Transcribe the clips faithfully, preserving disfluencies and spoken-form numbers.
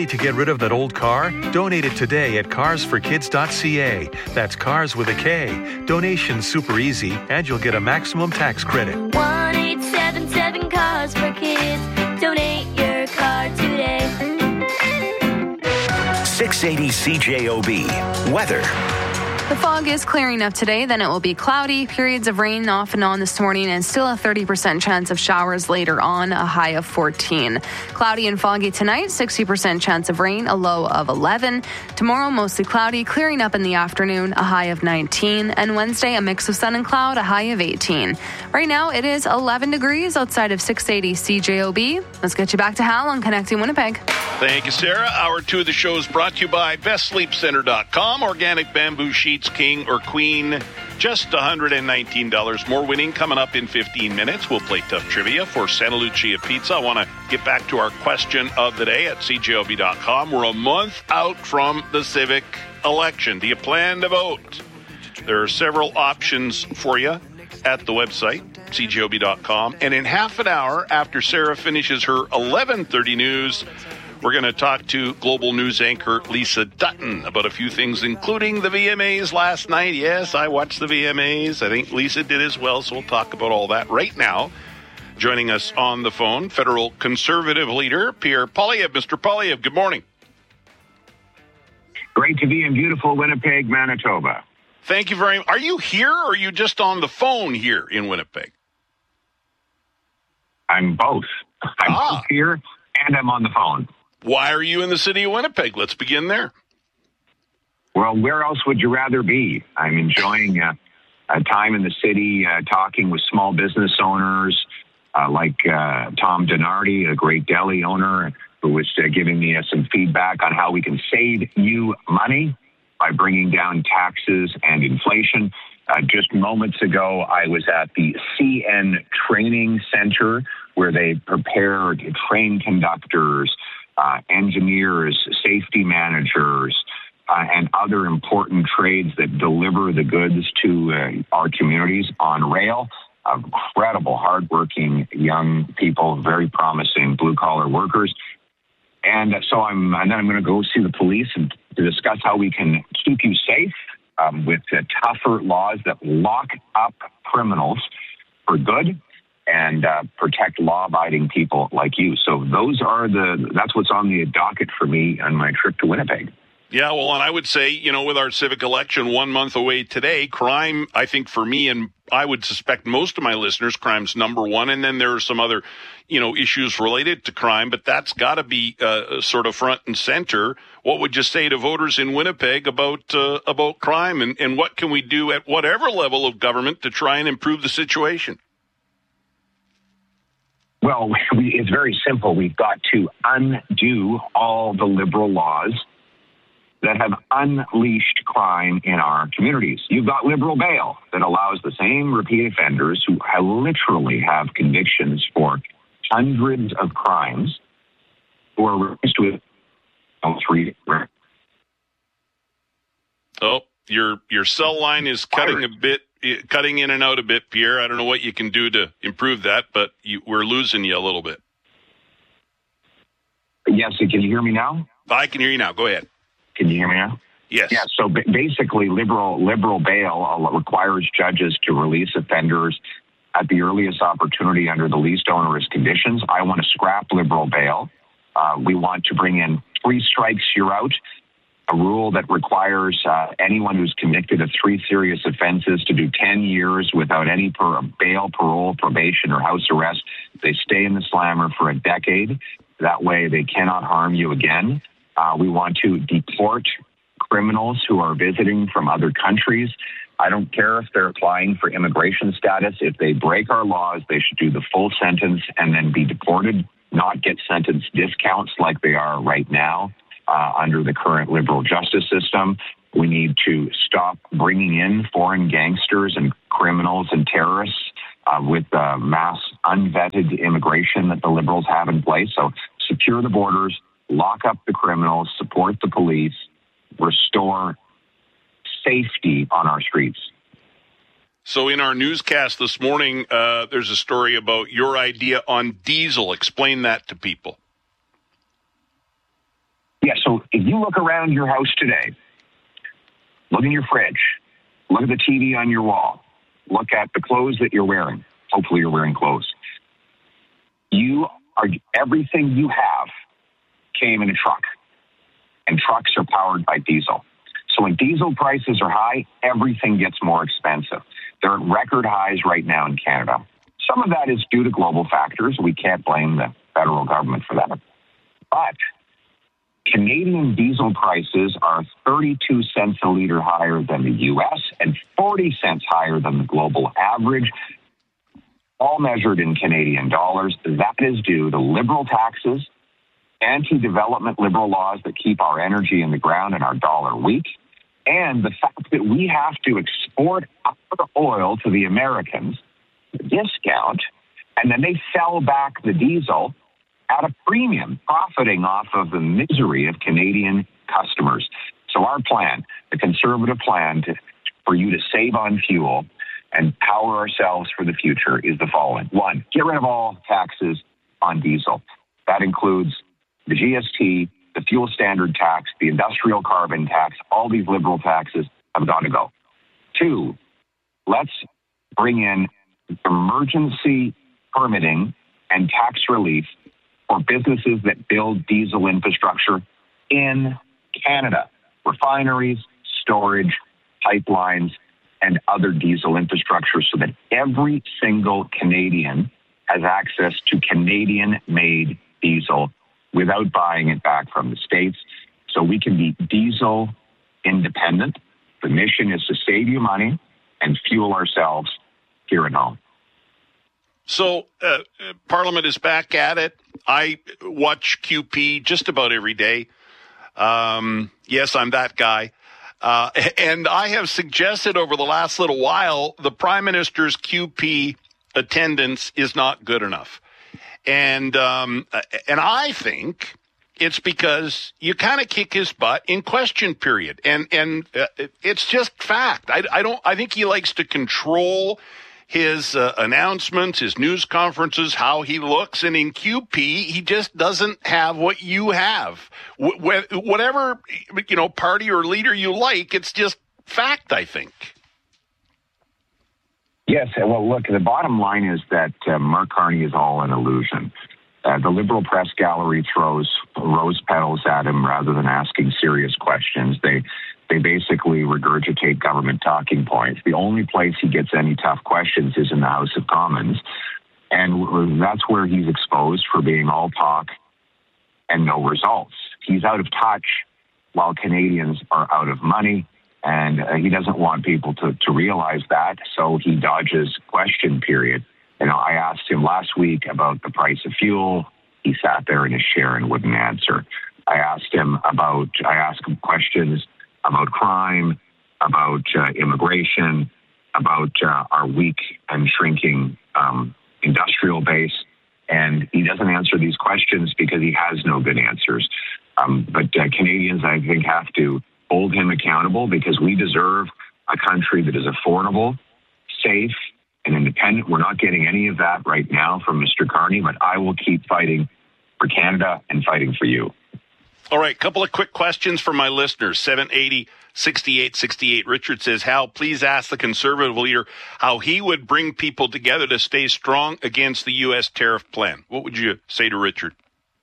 Ready to get rid of that old car? Donate it today at cars for kids dot c a. That's cars with a K. Donation's super easy, and you'll get a maximum tax credit. one eight seven seven cars for kids. Donate your car today. six eighty C J O B. Weather. The fog is clearing up today, then it will be cloudy, periods of rain off and on this morning, and still a thirty percent chance of showers later on, a high of fourteen. Cloudy and foggy tonight, sixty percent chance of rain, a low of eleven. Tomorrow, mostly cloudy, clearing up in the afternoon, a high of nineteen. And Wednesday, a mix of sun and cloud, a high of eighteen. Right now, it is eleven degrees outside of six eighty C J O B. Let's get you back to Hal on Connecting Winnipeg. Thank you, Sarah. Hour two of the show is brought to you by best sleep center dot com. Organic bamboo sheets, king or queen, just one hundred nineteen dollars. More winning coming up in fifteen minutes. We'll play tough trivia for Santa Lucia Pizza. I want to get back to our question of the day at C J O B dot com. We're a month out from the civic election. Do you plan to vote? There are several options for you at the website, C J O B dot com. And in half an hour after Sarah finishes her eleven thirty news, we're going to talk to global news anchor Lisa Dutton about a few things, including the V M As last night. Yes, I watched the V M As. I think Lisa did as well, so we'll talk about all that right now. Joining us on the phone, federal conservative leader Pierre Poilievre. Mister Poilievre, good morning. Great to be in beautiful Winnipeg, Manitoba. Thank you very much. Are you here or are you just on the phone here in Winnipeg? I'm both. I'm ah. both here and I'm on the phone. Why are you in the city of Winnipeg? Let's begin there. Well, where else would you rather be? I'm enjoying uh, a time in the city, uh, talking with small business owners uh, like uh, Tom Donardi, a great deli owner, who was uh, giving me uh, some feedback on how we can save you money by bringing down taxes and inflation. Uh, just moments ago, I was at the C N Training Center, where they prepare train conductors, Uh, engineers, safety managers, uh, and other important trades that deliver the goods to uh, our communities on rail. Uh, incredible, hardworking young people, very promising blue-collar workers. And so I'm, and then I'm going to go see the police and to discuss how we can keep you safe um, with uh, tougher laws that lock up criminals for good and uh, protect law-abiding people like you. So those are the, that's what's on the docket for me on my trip to Winnipeg. Yeah, well, and I would say, you know, with our civic election one month away today, crime, I think for me, and I would suspect most of my listeners, crime's number one. And then there are some other, you know, issues related to crime, but that's got to be uh, sort of front and center. What would you say to voters in Winnipeg about uh, about crime, and, and what can we do at whatever level of government to try and improve the situation? Well, we, it's very simple. We've got to undo all the liberal laws that have unleashed crime in our communities. You've got liberal bail that allows the same repeat offenders who have literally have convictions for hundreds of crimes who are released with three. Oh, your your cell line is cutting a bit. Cutting in and out a bit, Pierre. I don't know what you can do to improve that, but you, we're losing you a little bit. Yes, can you hear me now? I can hear you now. Go ahead. Can you hear me now? Yes. Yeah, so b- basically liberal liberal bail requires judges to release offenders at the earliest opportunity under the least onerous conditions. I want to scrap liberal bail. Uh, we want to bring in three strikes, you're out. A rule that requires uh, anyone who's convicted of three serious offenses to do ten years without any per- bail, parole, probation, or house arrest. They stay in the slammer for a decade. That way they cannot harm you again. Uh, we want to deport criminals who are visiting from other countries. I don't care if they're applying for immigration status. If they break our laws, they should do the full sentence and then be deported, not get sentence discounts like they are right now. Uh, under the current liberal justice system. We need to stop bringing in foreign gangsters and criminals and terrorists uh, with uh, mass unvetted immigration that the liberals have in place. So secure the borders, lock up the criminals, support the police, restore safety on our streets. So in our newscast this morning, uh, there's a story about your idea on diesel. Explain that to people. If you look around your house today, look in your fridge, look at the T V on your wall, look at the clothes that you're wearing. Hopefully you're wearing clothes. You are, everything you have came in a truck, and trucks are powered by diesel. So when diesel prices are high, everything gets more expensive. They're at record highs right now in Canada. Some of that is due to global factors. We can't blame the federal government for that. But Canadian diesel prices are thirty-two cents a litre higher than the U S and forty cents higher than the global average, all measured in Canadian dollars. That is due to liberal taxes, anti-development liberal laws that keep our energy in the ground and our dollar weak, and the fact that we have to export our oil to the Americans, discount, and then they sell back the diesel at a premium, profiting off of the misery of Canadian customers. So our plan, the Conservative plan to, for you to save on fuel and power ourselves for the future is the following. One, get rid of all taxes on diesel. That includes the G S T, the fuel standard tax, the industrial carbon tax. All these liberal taxes have got to go. Two, let's bring in emergency permitting and tax relief for businesses that build diesel infrastructure in Canada, refineries, storage, pipelines, and other diesel infrastructure so that every single Canadian has access to Canadian-made diesel without buying it back from the States. So we can be diesel independent. The mission is to save you money and fuel ourselves here at home. So uh, Parliament is back at it. I watch Q P just about every day. Um, yes, I'm that guy. Uh, and I have suggested over the last little while, the Prime Minister's Q P attendance is not good enough. And um, and I think it's because you kind of kick his butt in question period. And and uh, it's just fact. I, I don't. I think he likes to control his uh, announcements, his news conferences, how he looks. And in Q P, he just doesn't have what you have. Wh- whatever, you know, party or leader you like, it's just fact, I think. Yes. Well, look, the bottom line is that uh, Mark Carney is all an illusion. Uh, the Liberal press gallery throws rose petals at him rather than asking serious questions. They They basically regurgitate government talking points. The only place he gets any tough questions is in the House of Commons. And that's where he's exposed for being all talk and no results. He's out of touch while Canadians are out of money. And uh, he doesn't want people to, to realize that. So he dodges question period. You know, I asked him last week about the price of fuel. He sat there in his chair and wouldn't answer. I asked him about, I asked him questions about crime, about uh, immigration, about uh, our weak and shrinking um, industrial base. And he doesn't answer these questions because he has no good answers. Um, but uh, Canadians, I think, have to hold him accountable because we deserve a country that is affordable, safe, and independent. We're not getting any of that right now from Mister Carney, but I will keep fighting for Canada and fighting for you. All right, couple of quick questions for my listeners. seven eighty, sixty-eight sixty-eight. Richard says, Hal, please ask the Conservative leader how he would bring people together to stay strong against the U S tariff plan. What would you say to Richard?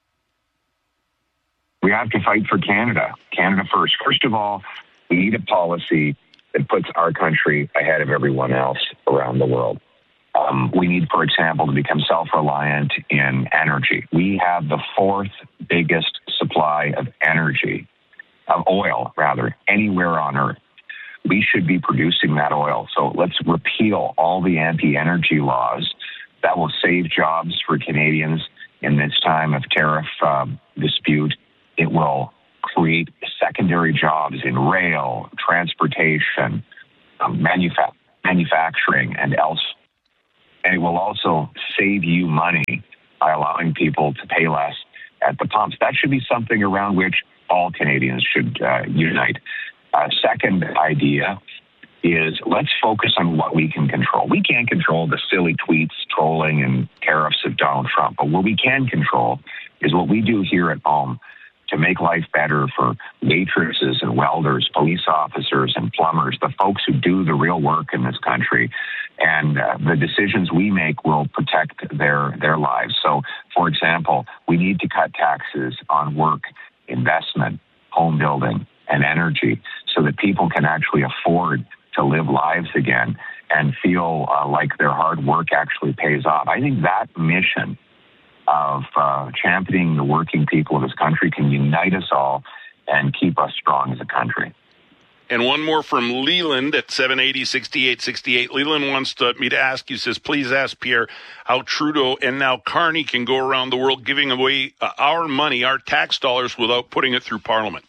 We have to fight for Canada. Canada first. First of all, we need a policy that puts our country ahead of everyone else around the world. Um, we need, for example, to become self-reliant in energy. We have the fourth biggest supply of energy, of oil, rather, anywhere on Earth. We should be producing that oil. So let's repeal all the anti-energy laws. That will save jobs for Canadians in this time of tariff uh, dispute. It will create secondary jobs in rail, transportation, um, manufa- manufacturing, and else. And it will also save you money by allowing people to pay less at the pumps. That should be something around which all Canadians should uh, unite. Uh, second idea is let's focus on what we can control. We can't control the silly tweets, trolling, and tariffs of Donald Trump. But what we can control is what we do here at home. to make life better for waitresses and welders, police officers and plumbers, the folks who do the real work in this country. And uh, the decisions we make will protect their, their lives. So, for example, we need to cut taxes on work, investment, home building, and energy so that people can actually afford to live lives again and feel uh, like their hard work actually pays off. I think that mission of uh, championing the working people of this country can unite us all and keep us strong as a country. And one more from Leland at seven eighty, sixty-eight sixty-eight. Leland wants to, me to ask you, says, please ask Pierre how Trudeau and now Carney can go around the world giving away uh, our money, our tax dollars, without putting it through Parliament.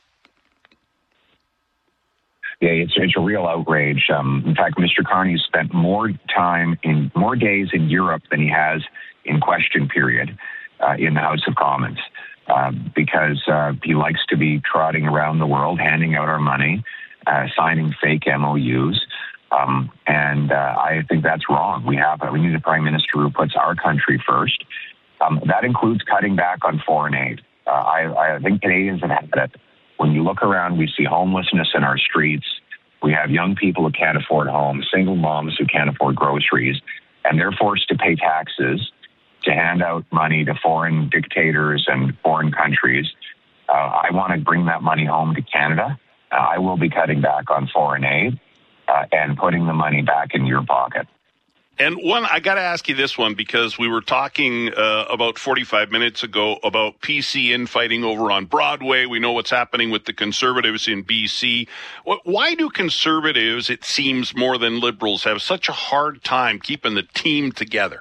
Yeah, it's, it's a real outrage. Um, in fact, Mister Carney spent more time in more days in Europe than he has in question period uh, in the House of Commons uh, because uh, he likes to be trotting around the world, handing out our money, uh, signing fake M O Us. Um, and uh, I think that's wrong. We have we need a prime minister who puts our country first. Um, that includes cutting back on foreign aid. Uh, I, I think Canadians have had it. When you look around, we see homelessness in our streets. We have young people who can't afford homes, single moms who can't afford groceries, and they're forced to pay taxes to hand out money to foreign dictators and foreign countries. Uh, I want to bring that money home to Canada. Uh, I will be cutting back on foreign aid uh, and putting the money back in your pocket. And one, I got to ask you this one because we were talking uh, about forty-five minutes ago about P C infighting over on Broadway. We know what's happening with the Conservatives in B C. Why do Conservatives, it seems more than Liberals, have such a hard time keeping the team together?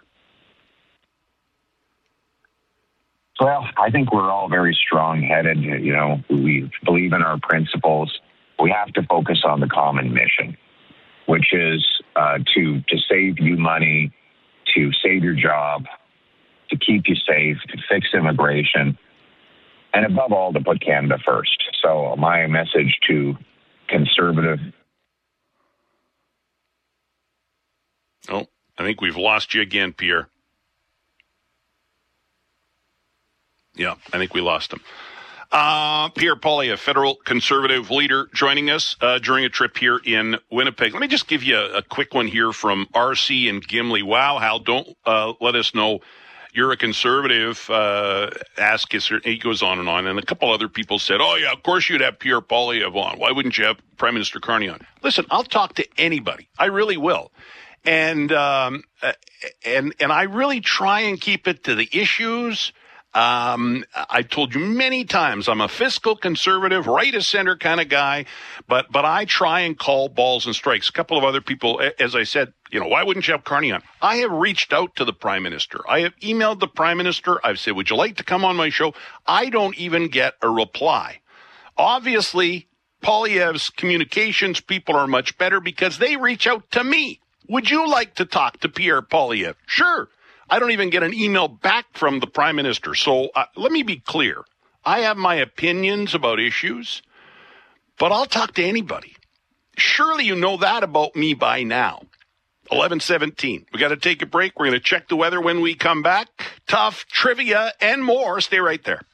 Well, I think we're all very strong-headed. You know, we believe in our principles. We have to focus on the common mission, which is uh, to to save you money, to save your job, to keep you safe, to fix immigration, and above all, to put Canada first. So my message to Conservative... Oh, I think we've lost you again, Pierre. Yeah, I think we lost him. Uh, Pierre Poilievre, federal Conservative leader, joining us uh, during a trip here in Winnipeg. Let me just give you a, a quick one here from R C and Gimli. Wow, Hal, don't uh, let us know you're a Conservative. Uh, ask us. He goes on and on. And a couple other people said, oh, yeah, of course you'd have Pierre Poilievre on. Why wouldn't you have Prime Minister Carney on? Listen, I'll talk to anybody. I really will. And, um, and, and I really try and keep it to the issues. Um, I told you many times I'm a fiscal conservative, right of center kind of guy, but but I try and call balls and strikes. A couple of other people, as I said, you know, why wouldn't you have Carney on? I have reached out to the Prime Minister. I have emailed the Prime Minister. I've said, would you like to come on my show? I don't even get a reply. Obviously, Poilievre's communications people are much better because they reach out to me. Would you like to talk to Pierre Poilievre? Sure. I don't even get an email back from the Prime Minister. So uh, let me be clear. I have my opinions about issues, but I'll talk to anybody. Surely you know that about me by now. eleven seventeen. We got to take a break. We're going to check the weather when we come back. Tough trivia and more. Stay right there.